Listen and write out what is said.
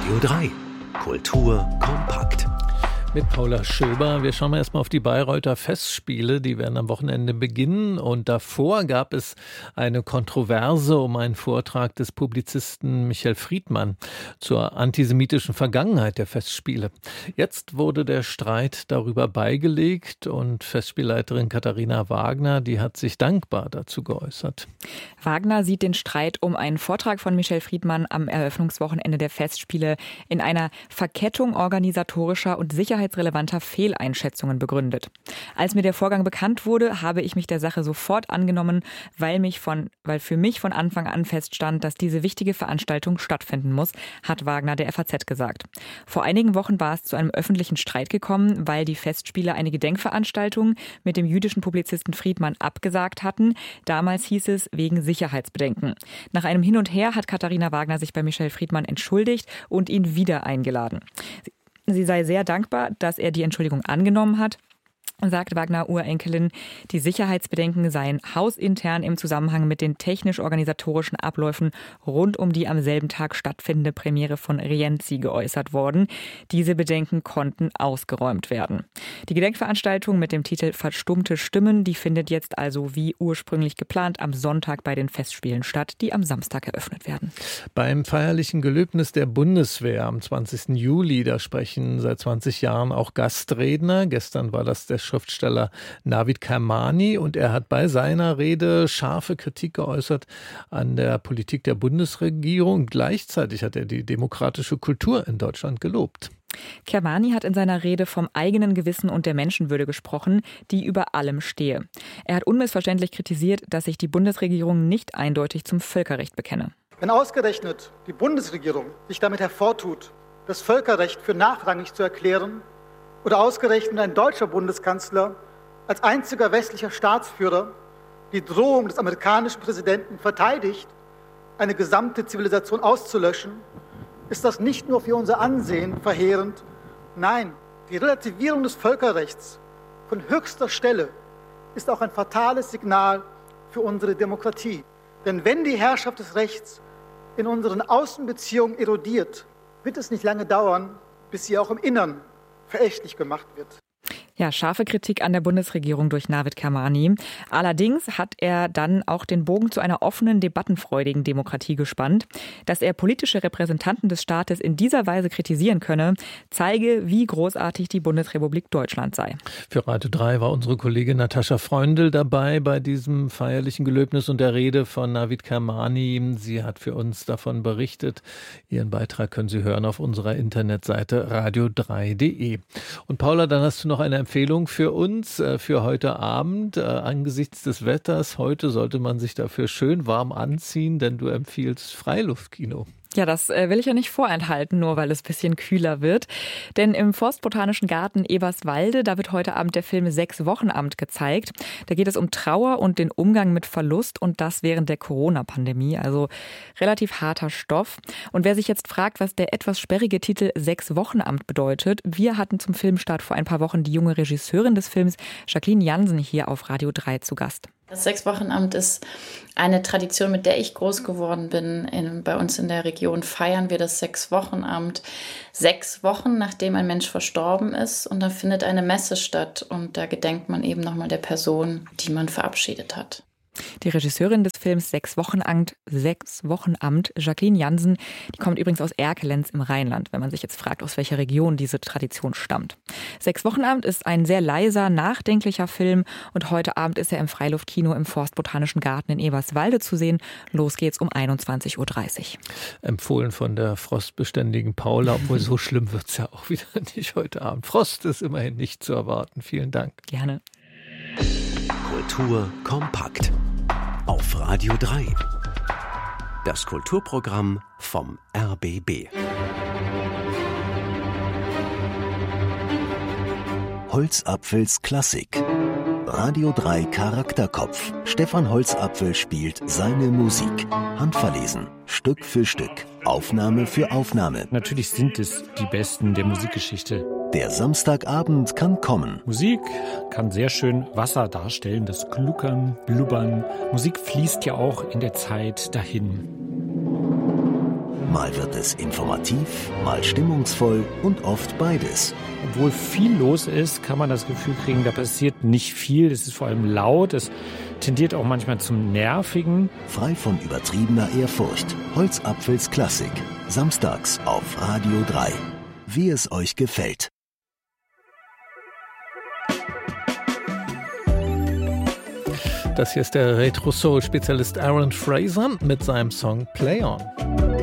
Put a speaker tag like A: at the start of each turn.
A: Radio 3. Kultur kompakt.
B: Mit Paula Schöber. Wir schauen mal erstmal auf die Bayreuther Festspiele. Die werden am Wochenende beginnen. Und davor gab es eine Kontroverse um einen Vortrag des Publizisten Michael Friedmann zur antisemitischen Vergangenheit der Festspiele. Jetzt wurde der Streit darüber beigelegt und Festspielleiterin Katharina Wagner, die hat sich dankbar dazu geäußert.
C: Wagner sieht den Streit um einen Vortrag von Michael Friedmann am Eröffnungswochenende der Festspiele in einer Verkettung organisatorischer und sicherheitsrelevanter Fehleinschätzungen begründet. Als mir der Vorgang bekannt wurde, habe ich mich der Sache sofort angenommen, weil für mich von Anfang an feststand, dass diese wichtige Veranstaltung stattfinden muss, hat Wagner der FAZ gesagt. Vor einigen Wochen war es zu einem öffentlichen Streit gekommen, weil die Festspiele eine Gedenkveranstaltung mit dem jüdischen Publizisten Friedmann abgesagt hatten. Damals hieß es wegen Sicherheitsbedenken. Nach einem Hin und Her hat Katharina Wagner sich bei Michael Friedmann entschuldigt und ihn wieder eingeladen. Sie sei sehr dankbar, dass er die Entschuldigung angenommen hat, sagt Wagner-Urenkelin. Die Sicherheitsbedenken seien hausintern im Zusammenhang mit den technisch-organisatorischen Abläufen rund um die am selben Tag stattfindende Premiere von Rienzi geäußert worden. Diese Bedenken konnten ausgeräumt werden. Die Gedenkveranstaltung mit dem Titel Verstummte Stimmen, die findet jetzt also wie ursprünglich geplant am Sonntag bei den Festspielen statt, die am Samstag eröffnet werden.
B: Beim feierlichen Gelöbnis der Bundeswehr am 20. Juli, da sprechen seit 20 Jahren auch Gastredner. Gestern war das der Schriftsteller Navid Kermani und er hat bei seiner Rede scharfe Kritik geäußert an der Politik der Bundesregierung. Gleichzeitig hat er die demokratische Kultur in Deutschland gelobt.
C: Kermani hat in seiner Rede vom eigenen Gewissen und der Menschenwürde gesprochen, die über allem stehe. Er hat unmissverständlich kritisiert, dass sich die Bundesregierung nicht eindeutig zum Völkerrecht bekenne.
D: Wenn ausgerechnet die Bundesregierung sich damit hervortut, das Völkerrecht für nachrangig zu erklären, oder ausgerechnet ein deutscher Bundeskanzler als einziger westlicher Staatsführer die Drohung des amerikanischen Präsidenten verteidigt, eine gesamte Zivilisation auszulöschen, ist das nicht nur für unser Ansehen verheerend. Nein, die Relativierung des Völkerrechts von höchster Stelle ist auch ein fatales Signal für unsere Demokratie. Denn wenn die Herrschaft des Rechts in unseren Außenbeziehungen erodiert, wird es nicht lange dauern, bis sie auch im Innern verächtlich gemacht wird.
C: Ja, scharfe Kritik an der Bundesregierung durch Navid Kermani. Allerdings hat er dann auch den Bogen zu einer offenen, debattenfreudigen Demokratie gespannt. Dass er politische Repräsentanten des Staates in dieser Weise kritisieren könne, zeige, wie großartig die Bundesrepublik Deutschland sei.
B: Für Radio 3 war unsere Kollegin Natascha Freundl dabei bei diesem feierlichen Gelöbnis und der Rede von Navid Kermani. Sie hat für uns davon berichtet. Ihren Beitrag können Sie hören auf unserer Internetseite radio3.de. Und Paula, dann hast du noch eine Empfehlung für uns für heute Abend. Angesichts des Wetters, heute sollte man sich dafür schön warm anziehen, denn du empfiehlst Freiluftkino.
C: Ja, das will ich ja nicht vorenthalten, nur weil es ein bisschen kühler wird. Denn im Forstbotanischen Garten Eberswalde, da wird heute Abend der Film 6 Wochenamt gezeigt. Da geht es um Trauer und den Umgang mit Verlust und das während der Corona-Pandemie. Also relativ harter Stoff. Und wer sich jetzt fragt, was der etwas sperrige Titel 6 Wochenamt bedeutet, wir hatten zum Filmstart vor ein paar Wochen die junge Regisseurin des Films, Jacqueline Jansen, hier auf Radio 3 zu Gast.
E: Das 6-Wochenamt ist eine Tradition, mit der ich groß geworden bin. Bei uns in der Region feiern wir das 6-Wochenamt 6 Wochen, nachdem ein Mensch verstorben ist. Und da findet eine Messe statt und da gedenkt man eben nochmal der Person, die man verabschiedet hat.
C: Die Regisseurin des Films 6 Wochenamt, Jacqueline Jansen, die kommt übrigens aus Erkelenz im Rheinland, wenn man sich jetzt fragt, aus welcher Region diese Tradition stammt. 6 Wochenamt ist ein sehr leiser, nachdenklicher Film und heute Abend ist er im Freiluftkino im Forstbotanischen Garten in Eberswalde zu sehen. Los geht's um 21.30 Uhr.
B: Empfohlen von der frostbeständigen Paula, obwohl so schlimm wird's ja auch wieder nicht heute Abend. Frost ist immerhin nicht zu erwarten. Vielen Dank.
C: Gerne.
A: Kultur kompakt auf Radio 3. Das Kulturprogramm vom RBB. Holzapfels Klassik. Radio 3 Charakterkopf. Stefan Holzapfel spielt seine Musik. Handverlesen. Stück für Stück. Aufnahme für Aufnahme.
F: Natürlich sind es die Besten der Musikgeschichte.
A: Der Samstagabend kann kommen.
F: Musik kann sehr schön Wasser darstellen, das Gluckern, Blubbern. Musik fließt ja auch in der Zeit dahin.
A: Mal wird es informativ, mal stimmungsvoll und oft beides.
F: Obwohl viel los ist, kann man das Gefühl kriegen, da passiert nicht viel. Es ist vor allem laut, es tendiert auch manchmal zum Nervigen.
A: Frei von übertriebener Ehrfurcht. Holzapfels Klassik. Samstags auf Radio 3. Wie es euch gefällt.
B: Das hier ist der Retro-Soul-Spezialist Aaron Fraser mit seinem Song Play On.